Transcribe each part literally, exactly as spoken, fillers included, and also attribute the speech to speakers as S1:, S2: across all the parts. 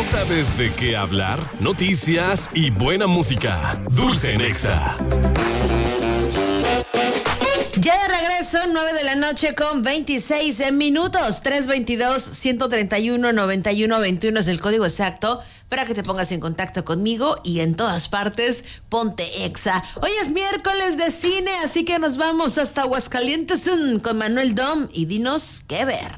S1: ¿No sabes de qué hablar? Noticias y buena música. Dulce en Exa.
S2: Ya de regreso, nueve de la noche con veintiséis minutos. tres veintidós, ciento treinta y uno, noventa y uno veintiuno es el código exacto para que te pongas en contacto conmigo y en todas partes, ponte Exa. Hoy es miércoles de cine, así que nos vamos hasta Aguascalientes con Manuel Dom y dinos qué ver.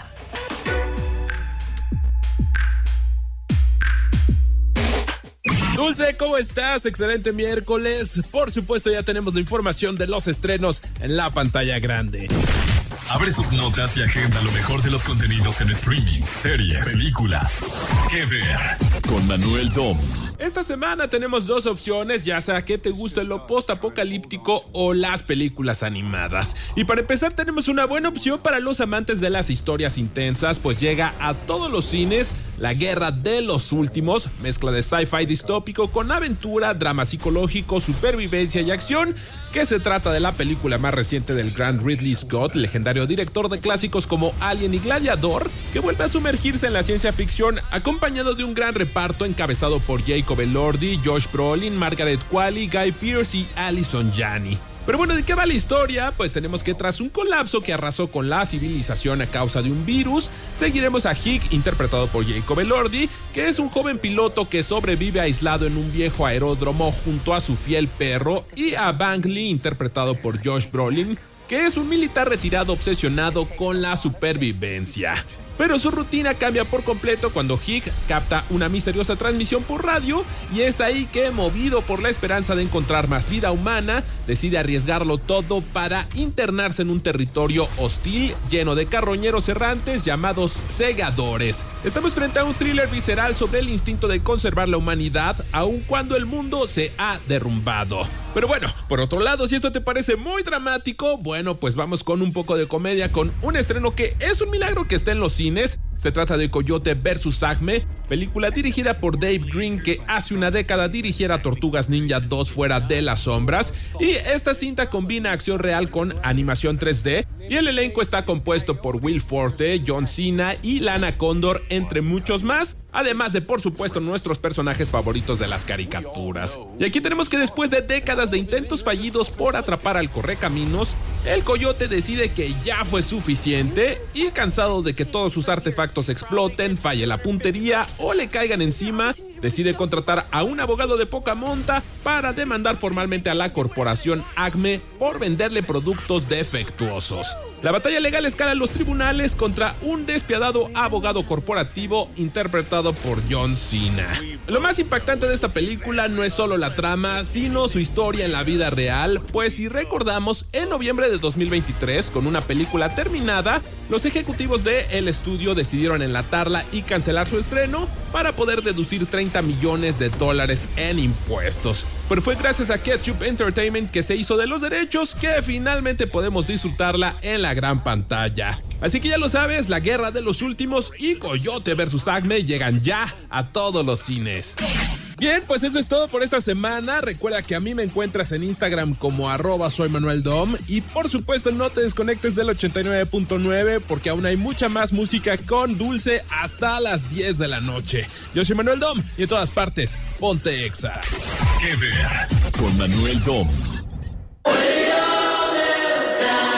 S3: Dulce, ¿cómo estás? Excelente miércoles. Por supuesto, ya tenemos la información de los estrenos en la pantalla grande.
S1: Abre tus notas y agenda lo mejor de los contenidos en streaming, series, películas. ¿Qué ver? Con Manuel Dom.
S3: Esta semana tenemos dos opciones, ya sea que te guste lo post-apocalíptico o las películas animadas. Y para empezar tenemos una buena opción para los amantes de las historias intensas, pues llega a todos los cines La Guerra de los Últimos, mezcla de sci-fi distópico con aventura, drama psicológico, supervivencia y acción, que se trata de la película más reciente del gran Ridley Scott, legendario director de clásicos como Alien y Gladiador, que vuelve a sumergirse en la ciencia ficción acompañado de un gran reparto encabezado por Jacob Elordi, Josh Brolin, Margaret Qualley, Guy Pearce y Allison Janney. Pero bueno, ¿de qué va la historia? Pues tenemos que tras un colapso que arrasó con la civilización a causa de un virus, seguiremos a Hick, interpretado por Jacob Elordi, que es un joven piloto que sobrevive aislado en un viejo aeródromo junto a su fiel perro, y a Bang Lee, interpretado por Josh Brolin, que es un militar retirado obsesionado con la supervivencia. Pero su rutina cambia por completo cuando Hick capta una misteriosa transmisión por radio, y es ahí que, movido por la esperanza de encontrar más vida humana, decide arriesgarlo todo para internarse en un territorio hostil lleno de carroñeros errantes llamados segadores. Estamos frente a un thriller visceral sobre el instinto de conservar la humanidad aun cuando el mundo se ha derrumbado. Pero bueno, por otro lado, si esto te parece muy dramático, bueno, pues vamos con un poco de comedia con un estreno que es un milagro que esté en los cines. Se trata de Coyote versus Acme, película dirigida por Dave Green, que hace una década dirigiera Tortugas Ninja dos Fuera de las Sombras, y esta cinta combina acción real con animación tres D, y el elenco está compuesto por Will Forte, John Cena y Lana Condor, entre muchos más, además de, por supuesto, nuestros personajes favoritos de las caricaturas. Y aquí tenemos que después de décadas de intentos fallidos por atrapar al Correcaminos, el Coyote decide que ya fue suficiente, y cansado de que todos sus artefactos exploten, falle la puntería o le caigan encima, decide contratar a un abogado de poca monta para demandar formalmente a la corporación Acme por venderle productos defectuosos. La batalla legal escala en los tribunales contra un despiadado abogado corporativo interpretado por John Cena. Lo más impactante de esta película no es solo la trama, sino su historia en la vida real, pues si recordamos, en noviembre de dos mil veintitrés, con una película terminada, los ejecutivos del estudio decidieron enlatarla y cancelar su estreno para poder deducir treinta millones de dólares en impuestos. Pero fue gracias a Ketchup Entertainment que se hizo de los derechos que finalmente podemos disfrutarla en la gran pantalla. Así que ya lo sabes, La Guerra de los Últimos y Coyote versus Acme llegan ya a todos los cines. Bien, pues eso es todo por esta semana. Recuerda que a mí me encuentras en Instagram como arroba soy Manuel Dom, y por supuesto no te desconectes del ochenta y nueve punto nueve porque aún hay mucha más música con Dulce hasta las diez de la noche. Yo soy Manuel Dom y en todas partes, ponte Exa.
S1: ¿Qué ver? Con Manuel Dom.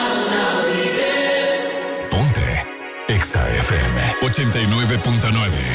S1: Ponte Exa F M ochenta y nueve punto nueve.